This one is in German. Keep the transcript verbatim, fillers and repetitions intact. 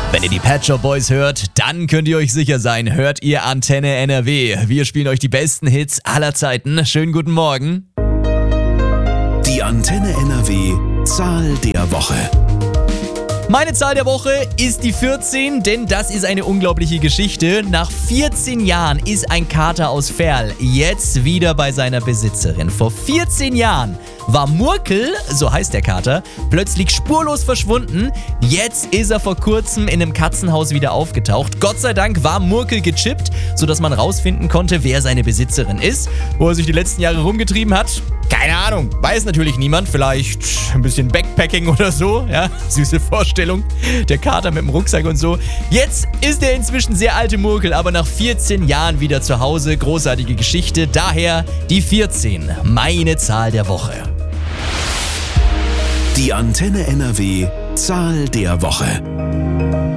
Wenn ihr die Pet Shop Boys hört, dann könnt ihr euch sicher sein, hört ihr Antenne N R W. Wir spielen euch die besten Hits aller Zeiten. Schönen guten Morgen. Die Antenne N R W Zahl der Woche. Meine Zahl der Woche ist die vierzehn, denn das ist eine unglaubliche Geschichte. Nach vierzehn Jahren ist ein Kater aus Verl jetzt wieder bei seiner Besitzerin. Vor vierzehn Jahren war Murkel, so heißt der Kater, plötzlich spurlos verschwunden. Jetzt ist er vor kurzem in einem Katzenhaus wieder aufgetaucht. Gott sei Dank war Murkel gechippt, sodass man rausfinden konnte, wer seine Besitzerin ist. Wo er sich die letzten Jahre rumgetrieben hat, keine Ahnung, weiß natürlich niemand. Vielleicht ein bisschen Backpacking oder so, ja, süße Vorstellung. Der Kater mit dem Rucksack und so. Jetzt ist der inzwischen sehr alte Murkel, aber nach vierzehn Jahren wieder zu Hause. Großartige Geschichte, daher die vierzehn, meine Zahl der Woche. Die Antenne N R W Zahl der Woche.